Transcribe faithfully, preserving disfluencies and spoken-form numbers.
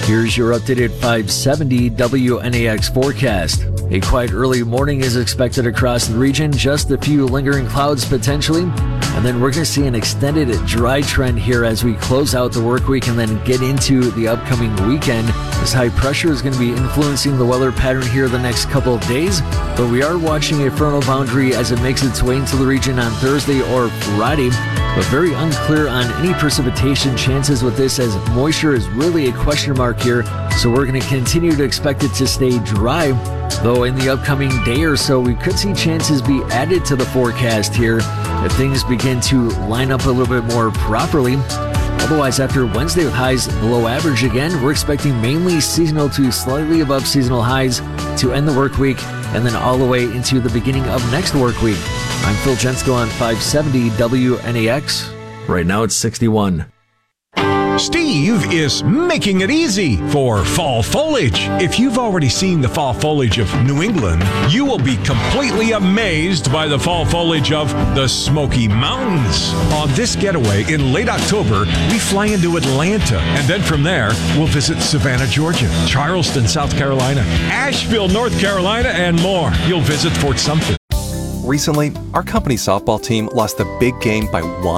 Here's your updated five seventy W N A X forecast. A quiet early morning is expected across the region, just a few lingering clouds potentially. And then we're going to see an extended dry trend here as we close out the work week and then get into the upcoming weekend. This high pressure is going to be influencing the weather pattern here the next couple of days, but we are watching a frontal boundary as it makes its way into the region on Thursday or Friday, but very unclear on any precipitation chances with this, as moisture is really a question mark here, so we're going to continue to expect it to stay dry. Though in the upcoming day or so, we could see chances be added to the forecast here if things begin to line up a little bit more properly. Otherwise, after Wednesday with highs below average again, we're expecting mainly seasonal to slightly above seasonal highs to end the work week and then all the way into the beginning of next work week. I'm Phil Jensko on five seventy W N A X. Right now it's sixty-one. Steve is making it easy for fall foliage. If you've already seen the fall foliage of New England, you will be completely amazed by the fall foliage of the Smoky Mountains. On this getaway in late October, we fly into Atlanta, and then from there, we'll visit Savannah, Georgia, Charleston, South Carolina, Asheville, North Carolina, and more. You'll visit Fort Sumter. Recently, our company softball team lost the big game by one.